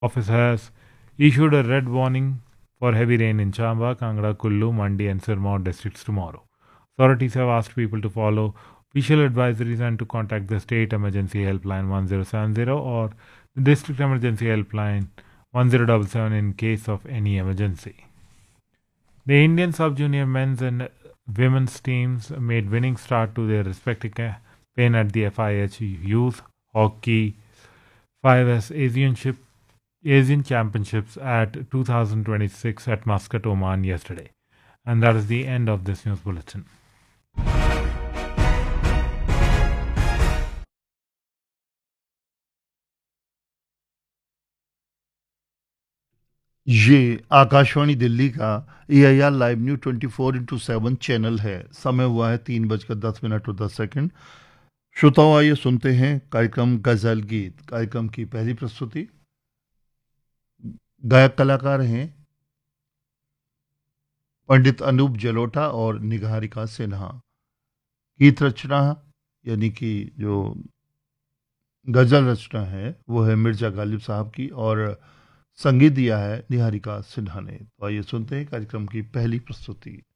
Office has issued a red warning for heavy rain in Chamba, Kangra, Kullu, Mandi, and Sirmaur districts tomorrow. Authorities have asked people to follow official advisories and to contact the state emergency helpline 1070 or the district emergency helpline 1077 in case of any emergency. The Indian sub-junior men's and women's teams made winning start to their respective campaign at the FIH Youth Hockey 5S Asian Championships at 2026 at Muscat, Oman yesterday. And that is the end of this news bulletin. ये आकाशवाणी दिल्ली का AIR live news 24/7 channel है। समय हुआ है 3:10 और 10 second. श्रोताओं, आइए सुनते हैं कार्यक्रम गजल गीत। कार्यक्रम की पहली प्रस्तुति गायक कलाकार हैं पंडित अनूप जलोटा और निहारिका सिन्हा। गीत रचना यानी कि जो गजल रचना है वो है मिर्जा गालिब साहब की और संगीत दिया है निहारिका सिन्हा ने। तो आइए सुनते हैं कार्यक्रम की पहली प्रस्तुति।